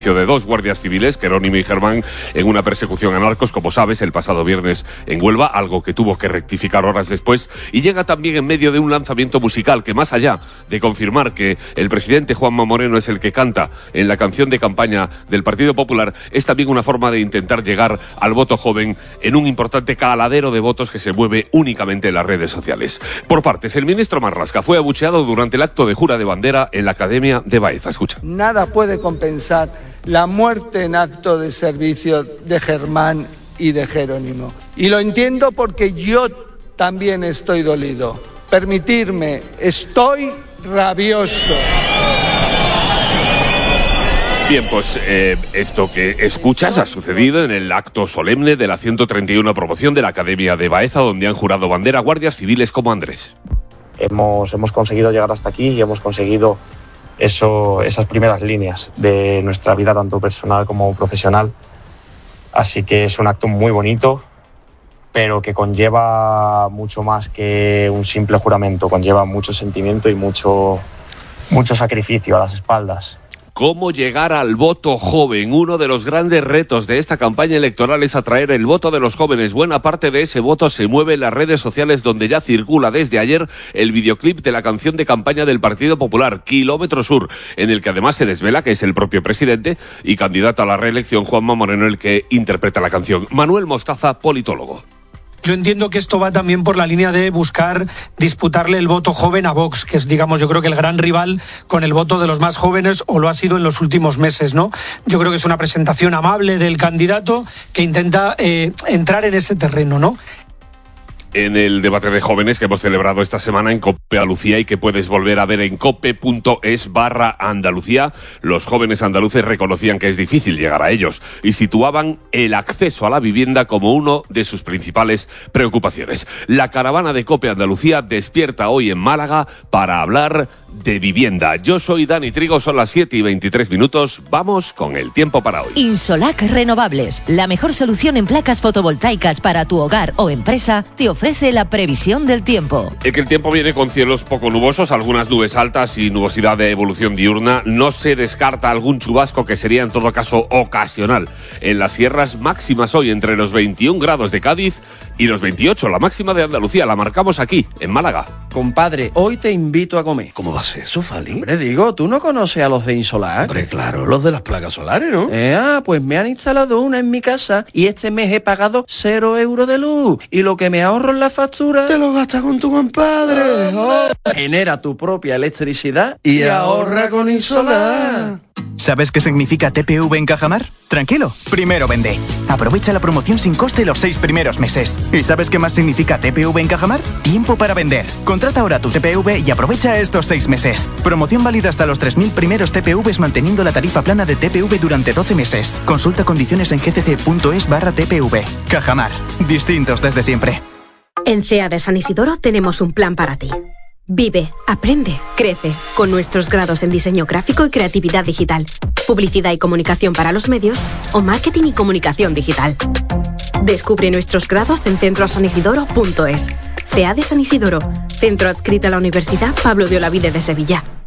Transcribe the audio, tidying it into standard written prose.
de dos guardias civiles, Jerónimo y Germán, en una persecución a narcos, como sabes, el pasado viernes en Huelva, algo que tuvo que rectificar horas después, y llega también en medio de un lanzamiento musical que, más allá de confirmar que el presidente Juanma Moreno es el que canta en la canción de campaña del Partido Popular, es también una forma de intentar llegar al voto joven en un importante caladero de votos que se mueve únicamente en las redes sociales. Por partes, el ministro Marlaska fue abucheado durante el acto de jura de bandera en la Academia de Baeza. Escucha. Nada puede compensar la muerte en acto de servicio de Germán y de Jerónimo. Y lo entiendo porque yo también estoy dolido. Permitirme, estoy rabioso. Bien, pues esto que escuchas ha sucedido en el acto solemne de la 131 promoción de la Academia de Baeza, donde han jurado bandera guardias civiles como Andrés. Hemos conseguido llegar hasta aquí y hemos conseguido esas primeras líneas de nuestra vida, tanto personal como profesional. Así que es un acto muy bonito, pero que conlleva mucho más que un simple juramento, conlleva mucho sentimiento y mucho sacrificio a las espaldas. ¿Cómo llegar al voto joven? Uno de los grandes retos de esta campaña electoral es atraer el voto de los jóvenes. Buena parte de ese voto se mueve en las redes sociales, donde ya circula desde ayer el videoclip de la canción de campaña del Partido Popular, Kilómetro Sur, en el que además se desvela que es el propio presidente y candidato a la reelección, Juanma Moreno, el que interpreta la canción. Manuel Mostaza, politólogo. Yo entiendo que esto va también por la línea de buscar disputarle el voto joven a Vox, que es, digamos, yo creo que el gran rival con el voto de los más jóvenes, o lo ha sido en los últimos meses, ¿no? Yo creo que es una presentación amable del candidato que intenta entrar en ese terreno, ¿no? En el debate de jóvenes que hemos celebrado esta semana en COPE Andalucía y que puedes volver a ver en cope.es/Andalucía, los jóvenes andaluces reconocían que es difícil llegar a ellos y situaban el acceso a la vivienda como uno de sus principales preocupaciones. La caravana de COPE Andalucía despierta hoy en Málaga para hablar de vivienda. Yo soy Dani Trigo, son las 7:23. Vamos con el tiempo para hoy. Insolac Renovables, la mejor solución en placas fotovoltaicas para tu hogar o empresa, te ofrece la previsión del tiempo. Es que el tiempo viene con cielos poco nubosos, algunas nubes altas y nubosidad de evolución diurna. No se descarta algún chubasco, que sería en todo caso ocasional. En las sierras, máximas hoy entre los 21 grados de Cádiz y los 28, la máxima de Andalucía, la marcamos aquí, en Málaga. Compadre, hoy te invito a comer. ¿Cómo va a ser eso, Fali? Hombre, digo, ¿tú no conoces a los de Insolac? Hombre, claro, los de las placas solares, ¿no? Pues me han instalado una en mi casa y este mes he pagado 0 euros de luz. Y lo que me ahorro en la factura... Te lo gastas con tu compadre. Genera tu propia electricidad y ahorra con Insolac. ¿Sabes qué significa TPV en Cajamar? Tranquilo, primero vende. Aprovecha la promoción sin coste los 6 primeros meses. ¿Y sabes qué más significa TPV en Cajamar? Tiempo para vender. Contrata ahora tu TPV y aprovecha estos 6 meses. Promoción válida hasta los 3.000 primeros TPVs, manteniendo la tarifa plana de TPV durante 12 meses. Consulta condiciones en gcc.es/TPV. Cajamar. Distintos desde siempre. En CEA de San Isidoro tenemos un plan para ti. Vive, aprende, crece, con nuestros grados en diseño gráfico y creatividad digital, publicidad y comunicación para los medios o marketing y comunicación digital. Descubre nuestros grados en centrosanisidoro.es. CEA de San Isidoro, centro adscrito a la Universidad Pablo de Olavide de Sevilla.